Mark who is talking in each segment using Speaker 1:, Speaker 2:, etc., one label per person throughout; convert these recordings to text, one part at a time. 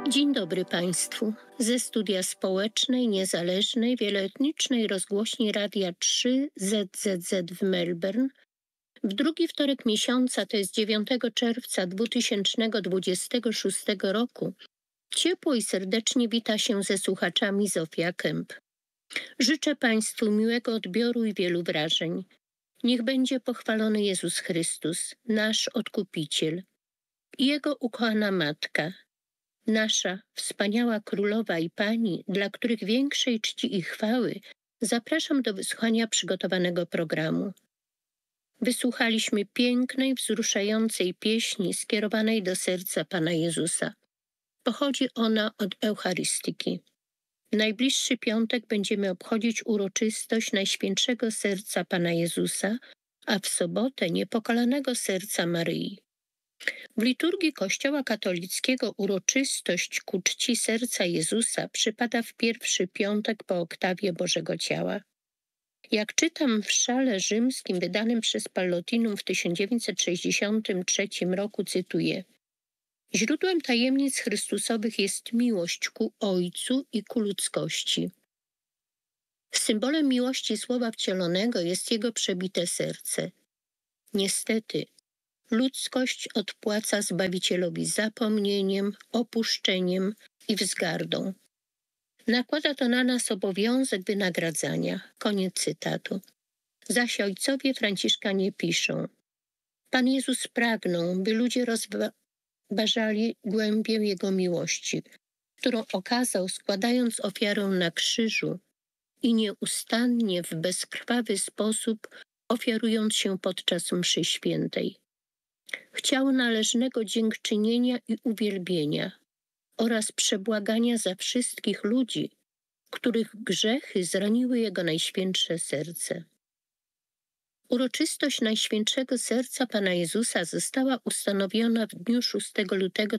Speaker 1: Dzień dobry Państwu. Ze studia społecznej, niezależnej, wieloetnicznej rozgłośni Radia 3 ZZZ w Melbourne w drugi wtorek miesiąca, to jest 9 czerwca 2026 roku, ciepło i serdecznie wita się ze słuchaczami Zofia Kemp. Życzę Państwu miłego odbioru i wielu wrażeń. Niech będzie pochwalony Jezus Chrystus, nasz Odkupiciel, i Jego ukochana Matka, nasza wspaniała Królowa i Pani, dla których większej czci i chwały zapraszam do wysłuchania przygotowanego programu. Wysłuchaliśmy pięknej, wzruszającej pieśni skierowanej do serca Pana Jezusa. Pochodzi ona od Eucharystyki. W najbliższy piątek będziemy obchodzić uroczystość Najświętszego Serca Pana Jezusa, a w sobotę Niepokalanego Serca Maryi. W liturgii Kościoła katolickiego uroczystość ku czci serca Jezusa przypada w pierwszy piątek po oktawie Bożego Ciała. Jak czytam w szale rzymskim wydanym przez Pallotinum w 1963 roku, cytuję: źródłem tajemnic Chrystusowych jest miłość ku Ojcu i ku ludzkości. Symbolem miłości Słowa Wcielonego jest Jego przebite serce. Niestety, ludzkość odpłaca Zbawicielowi zapomnieniem, opuszczeniem i wzgardą. Nakłada to na nas obowiązek wynagradzania. Koniec cytatu. Zaś ojcowie Franciszkanie piszą: Pan Jezus pragnął, by ludzie rozważali głębię Jego miłości, którą okazał, składając ofiarę na krzyżu i nieustannie w bezkrwawy sposób ofiarując się podczas mszy świętej. Chciał należnego dziękczynienia i uwielbienia oraz przebłagania za wszystkich ludzi, których grzechy zraniły Jego Najświętsze Serce. Uroczystość Najświętszego Serca Pana Jezusa została ustanowiona w dniu 6 lutego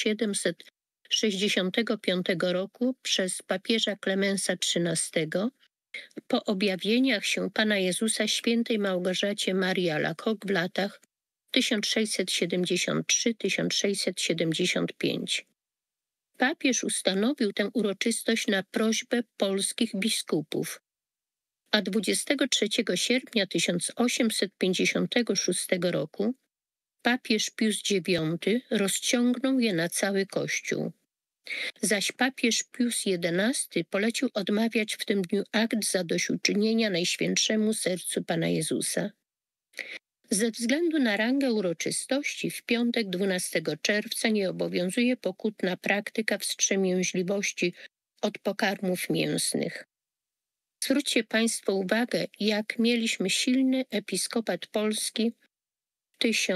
Speaker 1: 1765 roku przez papieża Klemensa XIII po objawieniach się Pana Jezusa świętej Małgorzacie Marii Alacoque w latach 1673-1675. Papież ustanowił tę uroczystość na prośbę polskich biskupów, a 23 sierpnia 1856 roku papież Pius IX rozciągnął je na cały Kościół. Zaś papież Pius XI polecił odmawiać w tym dniu akt zadośćuczynienia Najświętszemu Sercu Pana Jezusa. Ze względu na rangę uroczystości w piątek 12 czerwca nie obowiązuje pokutna praktyka wstrzemięźliwości od pokarmów mięsnych. Zwróćcie Państwo uwagę, jak mieliśmy silny episkopat polski w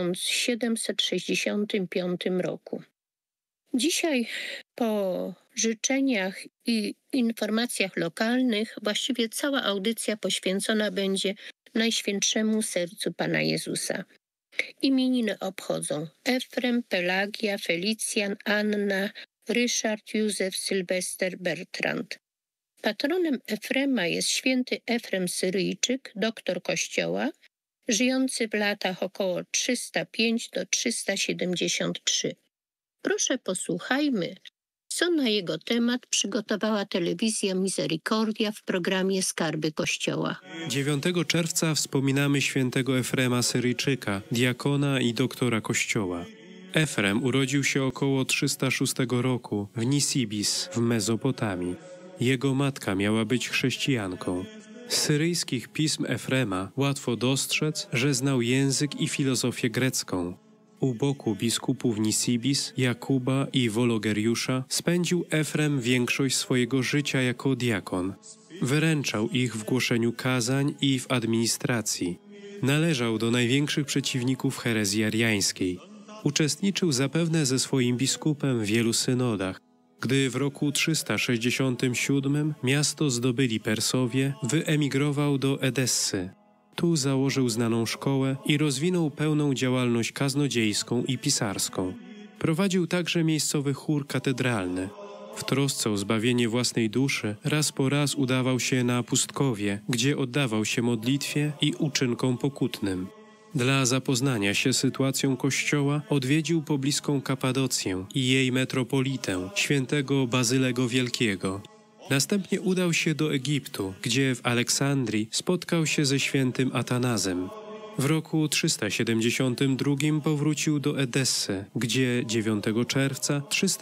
Speaker 1: 1765 roku. Dzisiaj po życzeniach i informacjach lokalnych właściwie cała audycja poświęcona będzie Najświętszemu Sercu Pana Jezusa. Imieniny obchodzą Efrem, Pelagia, Felicjan, Anna, Ryszard, Józef, Sylwester, Bertrand. Patronem Efrema jest święty Efrem Syryjczyk, doktor Kościoła, żyjący w latach około 305 do 373. Proszę posłuchajmy, co na jego temat przygotowała telewizja Misericordia w programie Skarby Kościoła.
Speaker 2: 9 czerwca wspominamy świętego Efrema Syryjczyka, diakona i doktora Kościoła. Efrem urodził się około 306 roku w Nisibis w Mezopotamii. Jego matka miała być chrześcijanką. Z syryjskich pism Efrema łatwo dostrzec, że znał język i filozofię grecką. U boku biskupów Nisibis, Jakuba i Wologeriusza spędził Efrem większość swojego życia jako diakon. Wyręczał ich w głoszeniu kazań i w administracji. Należał do największych przeciwników herezji ariańskiej. Uczestniczył zapewne ze swoim biskupem w wielu synodach. Gdy w roku 367 miasto zdobyli Persowie, wyemigrował do Edessy. Tu założył znaną szkołę i rozwinął pełną działalność kaznodziejską i pisarską. Prowadził także miejscowy chór katedralny. W trosce o zbawienie własnej duszy raz po raz udawał się na pustkowie, gdzie oddawał się modlitwie i uczynkom pokutnym. Dla zapoznania się z sytuacją Kościoła odwiedził pobliską Kapadocję i jej metropolitę, świętego Bazylego Wielkiego. Następnie udał się do Egiptu, gdzie w Aleksandrii spotkał się ze świętym Atanazem. W roku 372 powrócił do Edessy, gdzie 9 czerwca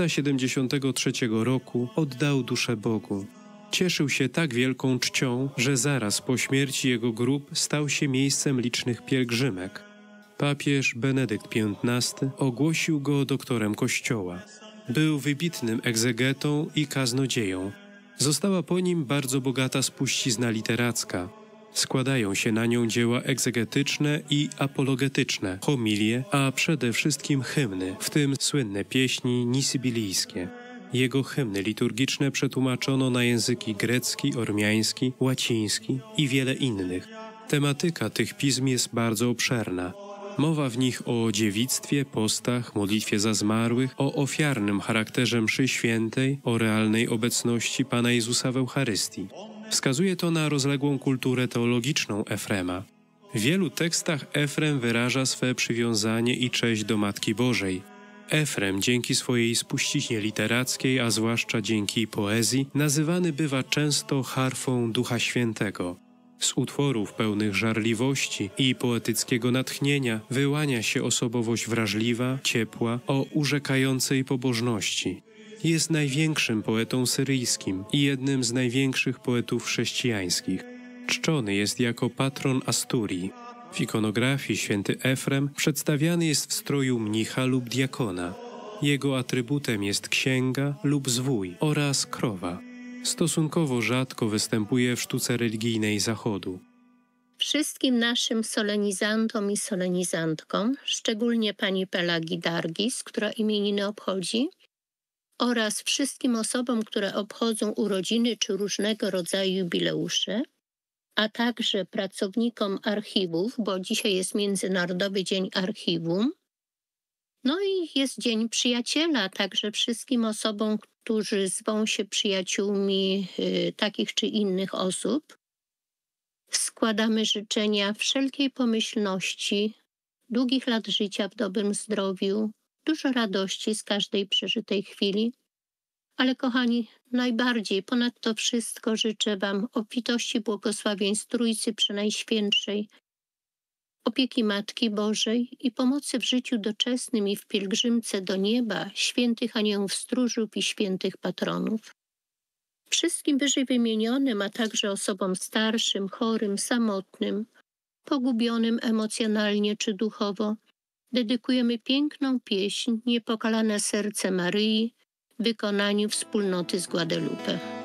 Speaker 2: 373 roku oddał duszę Bogu. Cieszył się tak wielką czcią, że zaraz po śmierci jego grób stał się miejscem licznych pielgrzymek. Papież Benedykt XV ogłosił go doktorem Kościoła. Był wybitnym egzegetą i kaznodzieją. Została po nim bardzo bogata spuścizna literacka. Składają się na nią dzieła egzegetyczne i apologetyczne, homilie, a przede wszystkim hymny, w tym słynne pieśni nisybilijskie. Jego hymny liturgiczne przetłumaczono na języki grecki, ormiański, łaciński i wiele innych. Tematyka tych pism jest bardzo obszerna. Mowa w nich o dziewictwie, postach, modlitwie za zmarłych, o ofiarnym charakterze mszy świętej, o realnej obecności Pana Jezusa w Eucharystii. Wskazuje to na rozległą kulturę teologiczną Efrema. W wielu tekstach Efrem wyraża swe przywiązanie i cześć do Matki Bożej. Efrem dzięki swojej spuściźnie literackiej, a zwłaszcza dzięki poezji, nazywany bywa często harfą Ducha Świętego. Z utworów pełnych żarliwości i poetyckiego natchnienia wyłania się osobowość wrażliwa, ciepła, o urzekającej pobożności. Jest największym poetą syryjskim i jednym z największych poetów chrześcijańskich. Czczony jest jako patron Asturii. W ikonografii święty Efrem przedstawiany jest w stroju mnicha lub diakona. Jego atrybutem jest księga lub zwój oraz krowa. Stosunkowo rzadko występuje w sztuce religijnej Zachodu.
Speaker 1: Wszystkim naszym solenizantom i solenizantkom, szczególnie pani Pelagi Dargis, która imieniny obchodzi, oraz wszystkim osobom, które obchodzą urodziny czy różnego rodzaju jubileusze, a także pracownikom archiwów, bo dzisiaj jest Międzynarodowy Dzień Archiwum. No i jest Dzień Przyjaciela, także wszystkim osobom, którzy zwą się przyjaciółmi takich czy innych osób. Składamy życzenia wszelkiej pomyślności, długich lat życia w dobrym zdrowiu, dużo radości z każdej przeżytej chwili. Ale kochani, najbardziej ponad to wszystko życzę Wam obfitości błogosławieństw Trójcy Przenajświętszej, opieki Matki Bożej i pomocy w życiu doczesnym i w pielgrzymce do nieba świętych aniołów stróżów i świętych patronów. Wszystkim wyżej wymienionym, a także osobom starszym, chorym, samotnym, pogubionym emocjonalnie czy duchowo, dedykujemy piękną pieśń Niepokalane serce Maryi w wykonaniu wspólnoty z Guadalupe.